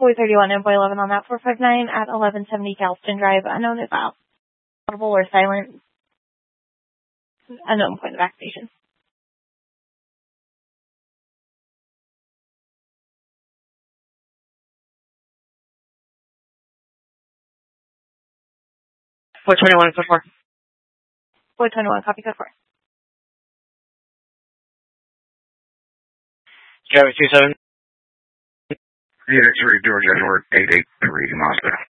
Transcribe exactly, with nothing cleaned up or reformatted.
Boy thirty-one and Boy eleven on that four five nine at eleven seventy Galston Drive. Unknown is out. Audible or silent. Unknown point of activation. Boy twenty-one, code four. Boy twenty-one, copy code four. Gavin two seven. Unit three, Georgia, Edward eight eight three, Mazda.